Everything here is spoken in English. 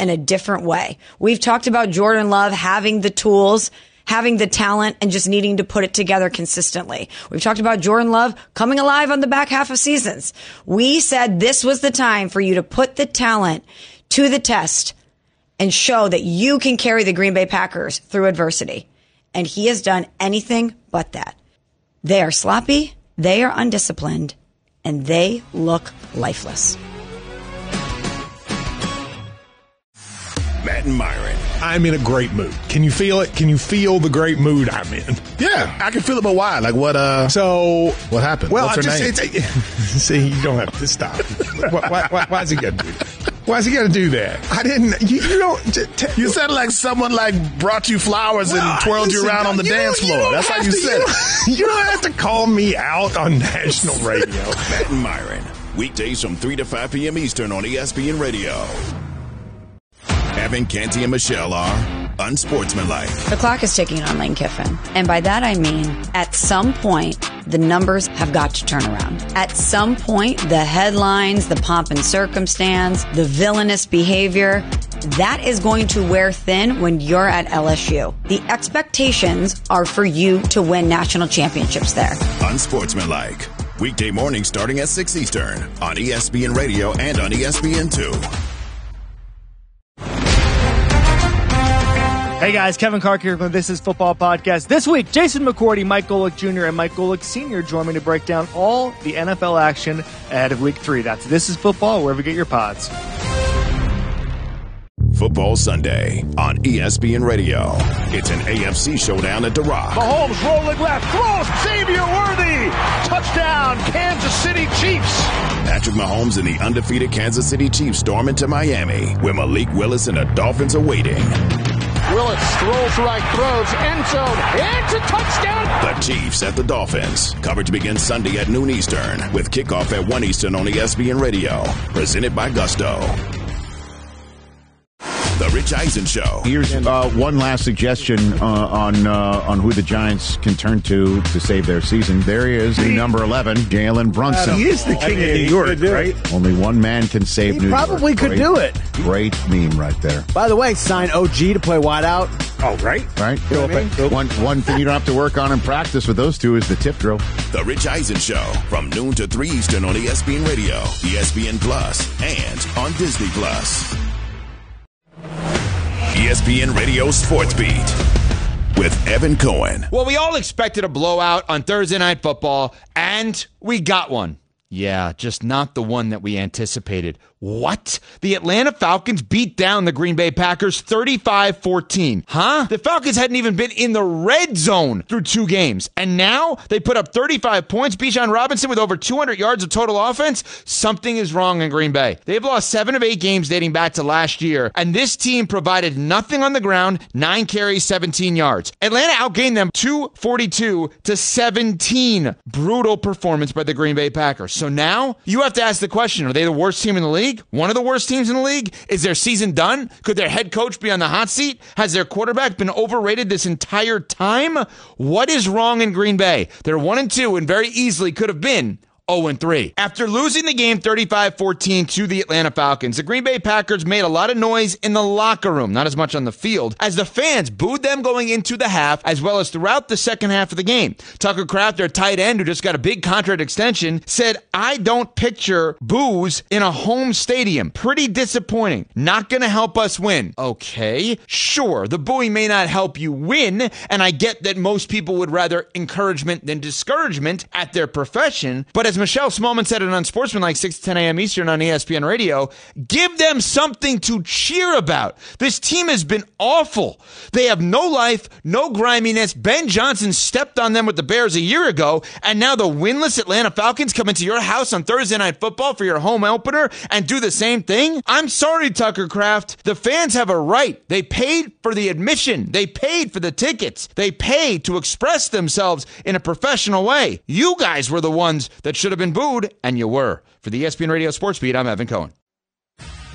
in a different way. We've talked about Jordan Love having the tools, having the talent, and just needing to put it together consistently. We've talked about Jordan Love coming alive on the back half of seasons. We said this was the time for you to put the talent to the test and show that you can carry the Green Bay Packers through adversity. And he has done anything but that. They are sloppy, they are undisciplined, and they look lifeless. Matt and Myron. I'm in a great mood. Can you feel it? Can you feel the great mood I'm in? Yeah, I can feel it, but why? Like what? What happened? Well, what's her name? See, you don't have to stop. Why is he got to do that? Why is he got to do that? I didn't. You don't. You said like someone like brought you flowers and twirled you around on the dance floor. That's how you said it. You don't have to call me out on national radio. Matt and Myron, weekdays from 3 to 5 p.m. Eastern on ESPN Radio. Evan, Canty, and Michelle are unsportsmanlike. The clock is ticking on Lane Kiffin. And by that I mean, at some point, the numbers have got to turn around. At some point, the headlines, the pomp and circumstance, the villainous behavior, that is going to wear thin when you're at LSU. The expectations are for you to win national championships there. Unsportsmanlike. Weekday morning starting at 6 Eastern on ESPN Radio and on ESPN2. Hey guys, Kevin Clark here from This Is Football Podcast. This week, Jason McCourty, Mike Golick Jr., and Mike Golick Sr. join me to break down all the NFL action ahead of Week 3. That's This Is Football, wherever you get your pods. Football Sunday on ESPN Radio. It's an AFC showdown at The Rock. Mahomes rolling left, throws, Xavier Worthy, touchdown, Kansas City Chiefs. Patrick Mahomes and the undefeated Kansas City Chiefs storm into Miami, where Malik Willis and the Dolphins are waiting. Willis throws right, throws, end zone, it's a touchdown. The Chiefs at the Dolphins. Coverage begins Sunday at noon Eastern, with kickoff at 1 Eastern on ESPN Radio. Presented by Gusto. The Rich Eisen Show. Here's one last suggestion on who the Giants can turn to save their season. There he is, the number 11, Jalen Brunson. He is the king of New York, right? Only one man can save New York. He probably could do it. Great meme right there. By the way, sign OG to play wideout. Oh, right. Right. One thing you don't have to work on in practice with those two is the tip drill. The Rich Eisen Show from noon to 3 Eastern on ESPN Radio, ESPN Plus, and on Disney Plus. ESPN Radio Sports Beat with Evan Cohen. Well, we all expected a blowout on Thursday Night Football, and we got one. Yeah, just not the one that we anticipated. What? The Atlanta Falcons beat down the Green Bay Packers 35-14. Huh? The Falcons hadn't even been in the red zone through 2 games. And now they put up 35 points. Bijan Robinson with over 200 yards of total offense. Something is wrong in Green Bay. They've lost 7 of 8 games dating back to last year. And this team provided nothing on the ground. 9 carries, 17 yards. Atlanta outgained them 242-17. Brutal performance by the Green Bay Packers. So now you have to ask the question, are they the worst team in the league? One of the worst teams in the league? Is their season done? Could their head coach be on the hot seat? Has their quarterback been overrated this entire time? What is wrong in Green Bay? They're 1-2 and very easily could have been 0-3. After losing the game 35-14 to the Atlanta Falcons, the Green Bay Packers made a lot of noise in the locker room, not as much on the field, as the fans booed them going into the half, as well as throughout the second half of the game. Tucker Kraft, their tight end, who just got a big contract extension, said, "I don't picture boos in a home stadium. Pretty disappointing. Not going to help us win." Okay, sure, the booing may not help you win, and I get that most people would rather encouragement than discouragement at their profession, but as Michelle Smallman said on Unsportsmanlike 6 to 10 a.m. Eastern on ESPN Radio, give them something to cheer about. This team has been awful. They have no life, no griminess. Ben Johnson stepped on them with the Bears a year ago, and now the winless Atlanta Falcons come into your house on Thursday Night Football for your home opener and do the same thing? I'm sorry, Tucker Kraft. The fans have a right. They paid for the admission. They paid for the tickets. They paid to express themselves in a professional way. You guys were the ones that should have been booed, and you were. For the ESPN Radio Sports Beat, I'm Evan Cohen.